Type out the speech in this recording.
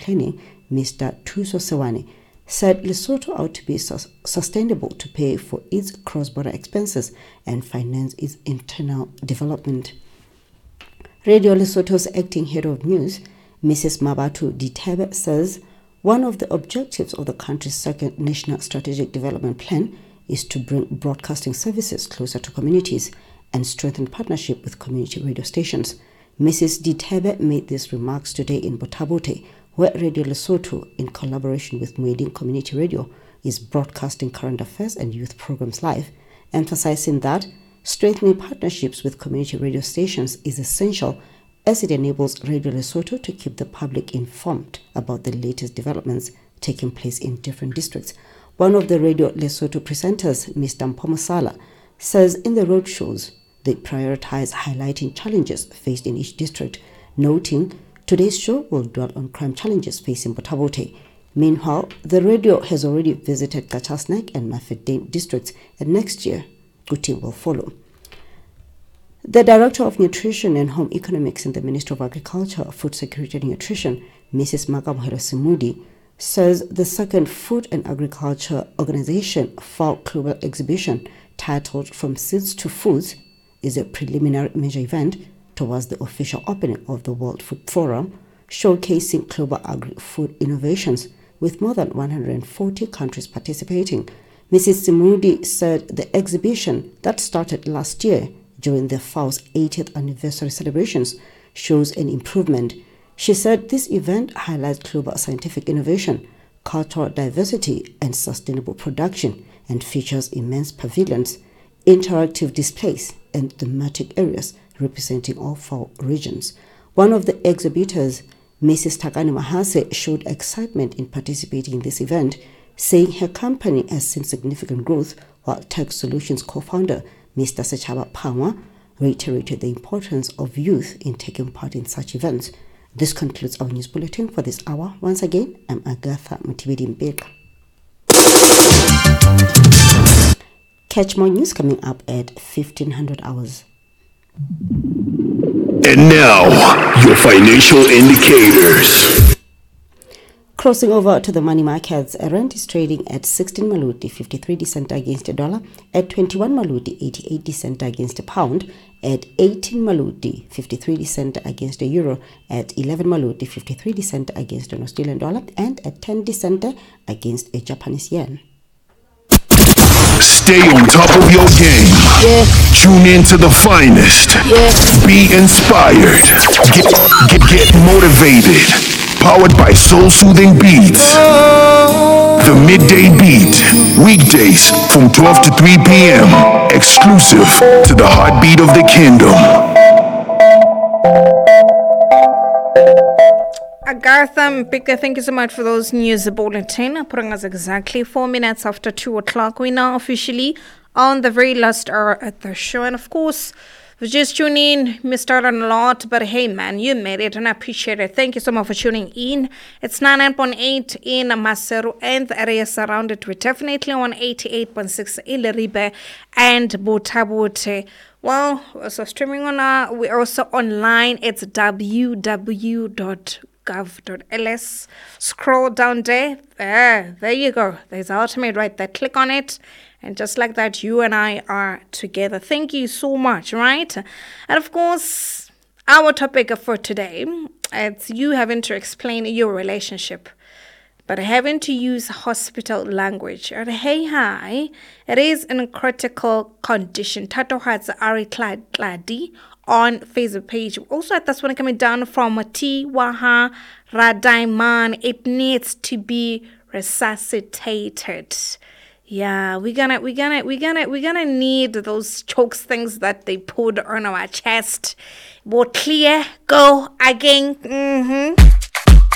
Planning, Mr. Thuso Sewane, said Lesotho ought to be sustainable to pay for its cross-border expenses and finance its internal development. Radio Lesotho's acting head of news, Mrs. Mabatu Ditebe, says one of the objectives of the country's second National Strategic Development Plan is to bring broadcasting services closer to communities and strengthen partnership with community radio stations. Mrs. Ditebe made these remarks today in Botabote, where Radio Lesotho, in collaboration with Mueding Community Radio, is broadcasting current affairs and youth programs live, emphasizing that strengthening partnerships with community radio stations is essential as it enables Radio Lesotho to keep the public informed about the latest developments taking place in different districts. One of the Radio Lesotho presenters, Mr. Mpho Mosala, says in the roadshows they prioritize highlighting challenges faced in each district, noting today's show will dwell on crime challenges facing Botabote. Meanwhile, the radio has already visited Gachasnek and Mafeking districts, and next year, Kuti will follow. The Director of Nutrition and Home Economics in the Ministry of Agriculture, Food Security and Nutrition, Mrs. Makamohelo Simudi, says the second Food and Agriculture Organization FAO Global Exhibition, titled From Seeds to Foods, is a preliminary major event towards the official opening of the World Food Forum, showcasing global agri-food innovations with more than 140 countries participating. Mrs. Simudi said the exhibition that started last year during the FAO's 80th anniversary celebrations shows an improvement. She said this event highlights global scientific innovation, cultural diversity, and sustainable production, and features immense pavilions, interactive displays, and thematic areas representing all 4 regions. One of the exhibitors, Mrs. Takani Mahase, showed excitement in participating in this event, saying her company has seen significant growth, while Tech Solutions co-founder, Mr. Sechaba Pangwa, reiterated the importance of youth in taking part in such events. This concludes our news bulletin for this hour. Once again, I'm Agatha Mutibedi Mbeka. Catch more news coming up at 1500 hours. And now, your financial indicators. Crossing over to the money markets, Rand is trading at 16 Maluti 53 cents against a dollar, at 21 Maluti 88 cents against a pound, at 18 Maluti 53 cents against a euro, at 11 Maluti 53 cents against an Australian dollar, and at 10 cents against a Japanese yen. Stay on top of your game. Yeah. Tune in to the finest. Yeah. Be inspired. Get motivated. Powered by Soul Soothing Beats. The Midday Beat. Weekdays from 12 to 3 p.m. Exclusive to the heartbeat of the kingdom. Agatha Mbeka, thank you so much for those news bulletin. Putting us exactly 4 minutes after 2 o'clock. We're now officially on the very last hour at the show. And of course, we just tune in, missed out on a lot, but hey man, you made it and I appreciate it. Thank you so much for tuning in. It's 99.8 in Maseru and the area surrounded. We're definitely on 88.6 Ileribe and Botabote. Well, so streaming on we're also online. It's www.gov.ls. Scroll down there. There you go. There's the ultimate right there. Click on it. And just like that, you and I are together. Thank you so much, right? And of course, our topic for today, it's you having to explain your relationship, but having to use hospital language. Hey, hi, it is in a critical condition. Tato has Ari Kladi on Facebook page. Also, at this one coming down from Tiwaha Radaiman. It needs to be resuscitated. Yeah, we're gonna need those chokes things that they put on our chest. More clear, go again.